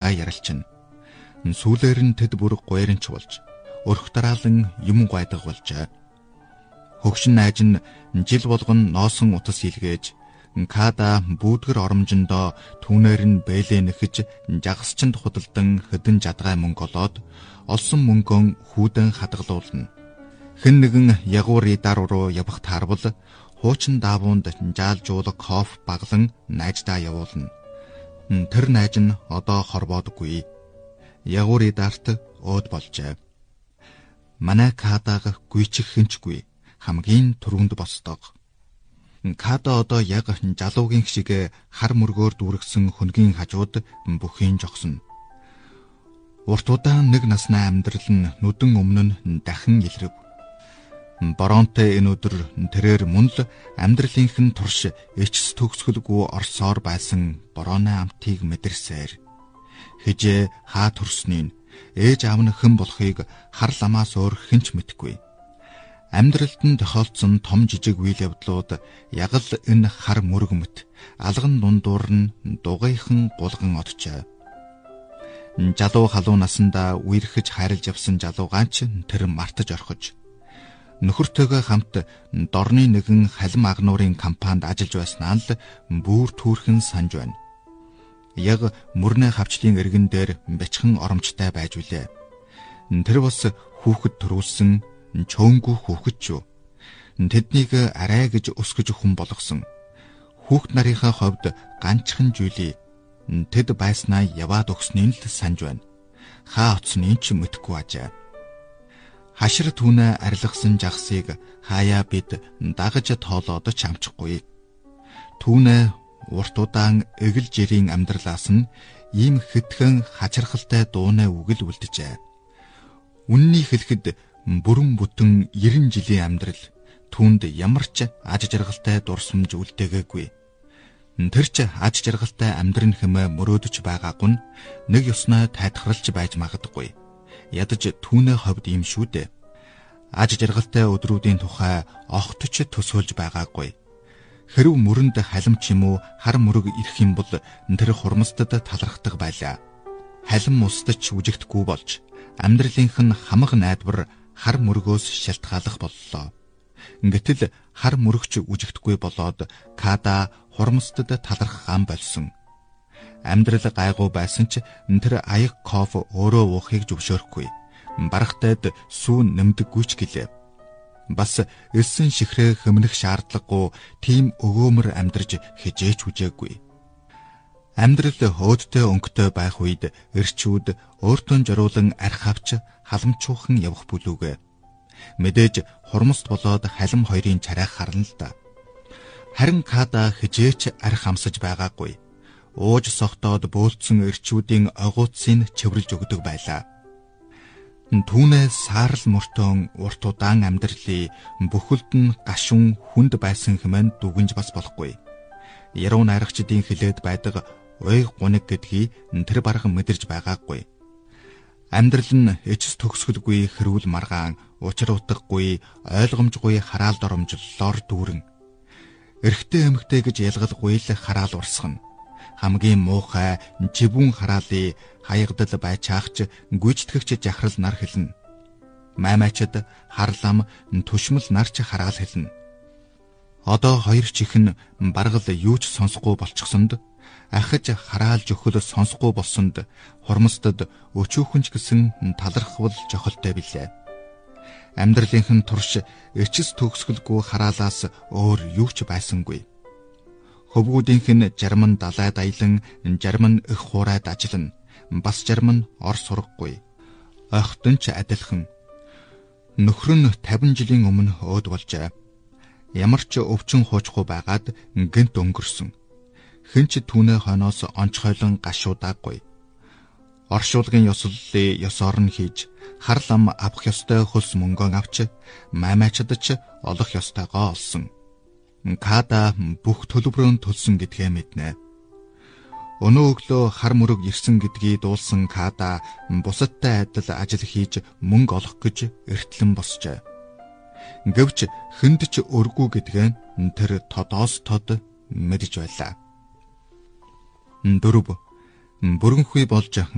цагаа ярилцна. Сүүлээр нь тэд бүр гуйрэнч болж өрх дараалан юм гайдаг болжээ. Хөгшин найз нь жил болгон ноосон утас илгээж Када бүүдгэр оромжондоо түүнээр нь бэлээ нэхэж жагсчинд худалдан хэдэн жадгай мөнгө олоод олсон мөнгөө хүүдэн хадгалуулна. Хэн нэгэн ягуур идар руу явах таарвал хуучин даавуунд жаалжуулах коф баглан найздаа явуулна. Тэр найз нь одоо хорвоодгүй. Ягуур идарт өөд болжээ. Манай Кадаг гүйчих хинчгүй хамгийн түрүүнд босдог. Када одоо яг жалуугийн шиг хар мөргөөр дүүргсэн хөнгийн хажууд бүхийн жогсон. Урт удаан нэг насны амьдрал нь нүдэн өмнө нь дахин илрэв. Боронтой энэ өдөр тэрээр мөн л амьдралынх нь турш эцэс төгсгөлгүй орсоор байсан борооны амтыг мэдэрсээр хижээ хаа төрснийг ээж аав нь хэн болохыг хар ламаас өөр хинч мэдгүй. Амьдралд нь тохиолдсон том жижиг үйл явдлууд яг л энэ хар мөрөг мэт алган дундуур нь дугайхан гулган оджээ. Жалуу халуун насандаа үерхэж хайрлж явсан жалуугаанч тэр мартаж орхиж нөхөртөөгөө хамт дорны нэгэн халим агнуурын компанид ажиллаж байснаа л бүр түүрхэн санаж байна. Яг мөрнө хавчлын эргэн дээр бячхан оромжтой байж үлээ. Тэр бас хүүхэд төрүүлсэн чөөнгүү хүүхэд ч юу. Тэднийг арай гэж өсгөж хүн болгосон. Хүүхэд нарынхаа хувьд ганцхан зүйлий тэд байснаа яваад өгснийн л санаж байна. Хаа оцсныг ч мэдэхгүй ажээ. Хашир түүнээ арилгасан жагсыг хаяа бид дагаж тоолоод ч амжихгүй. Түүнээ урт удаан эгэл жирийн амьдралаас нь ийм хитгэн хачирхалтай дуунай үгэл үлджээ. Үннийг хэлэхэд бүрэн бүтэн 90 жилийн амьдрал түүнд ямар ч аж жаргалтай дурсамж үлдээгээгүй. Тэр ч аж жаргалтай амьдрын хэмээн мөрөөдөж байгаагүй нь нэг ёсноо тайтгаралж байж магадгүй. Ядаж түүний хувьд юм шүү дээ. Аж жаргалтай өдрүүдийн тухай огтч төсөөлж байгаагүй. Хэрв мөрөнд халим ч юм уу хар мөрөг ирэх юм бол тэр хурмстад талархдаг байлаа. Халим устч үжигдэхгүй болж амьдралынх нь хамаг найдвар хар мөргөөс шалтгаалах боллоо. Гэтэл хар мөрөгч үжигдэхгүй болоод Када хурмстад талархах ам болсон. Амьдрал гайгүй байсан ч тэр аяг коф өөрөө уухыг зөвшөөрөхгүй. Барахтайд сүүн нэмдэггүй ч гэлээ. Бас элсэн шихрээ хөмнөх шаардлагагүй тийм өгөөмөр амьдарч хижээч үжээгүй. Амьдрал хөөдтэй өнгөтэй байх үед эрчүүд өөртөө зориулан арх авч халамчуухан явах бүлүүгээ. Мэдээж хурмст болоод халим хоёрын царайх харна л да. Харин Када хижээч арх амсаж байгаагүй. Ууж сохтоод бөөлдсөн эрчүүдийн огуутсыг чивэрлж өгдөг байлаа. Түүнээ саарл мөртөн урт удаан амьдралын бүхэлд нь гашуун хүнд байсан хэмээн дүгнж бас болохгүй. Яруу найрагчдын хилээд байдаг уй гуниг гэдгийг тэр бархан мэдэрч байгаагүй. Амьдрал нь эцэс төгсгөлгүй хэрүүл маргаан, учир утгагүй, ойлгомжгүй хараал доромжлолоор дүүрэн. Эрэгтэй эмэгтэй гэж ялгалгүй л хараал урсгана. Хамгийн муухай жибүүн хараалын хаягдал байчаагч гүйцэтгэгч жахрал нар хэлнэ. Маймаачд харлам түшмэл нарч хараал хэлнэ. Одоо хоёр чихэн баргал юу ч сонсохгүй болчихсонд ахиж хараалж өхөл сонсохгүй болсонд хурмстад өчүүхэнч гэсэн талархвал жохолтой билээ. Амьдралынх нь турш эцэс төгсгөлгүй хараалаас өөр юу ч байсангүй. Хөвгүүдийнх нь жарман далайд аялан, жарман их хуурайд ажиллана. Бас жарман ор сурахгүй. Ойхтон ч адилхан. Нөхөр нь 50 жилийн өмнө өөд болжээ. Ямар ч өвчин хуучгүй байгаад гэнт өнгөрсөн. Хэн ч түүнээ хойноос онцгойлон гашуудаагүй. Оршуулгын ёслолын ёсоор нь хийж, харлам авах ёстой хөлс мөнгөө авч, маймаачд ч олох ёстойгоо олсон. Када бүх төлбөрөө төлсөн гэдгээ мэднэ. Өнөө өглөө хар мөрөг ирсэн гэдгийг дуулсан Када бусадтай адил ажил хийж мөнгө олох гэж эртлэн босжээ. Гэвч хүнд ч өргүү гэдгээ тэр тодоос тод мэдж байлаа. 4. Бүрэнхүй болж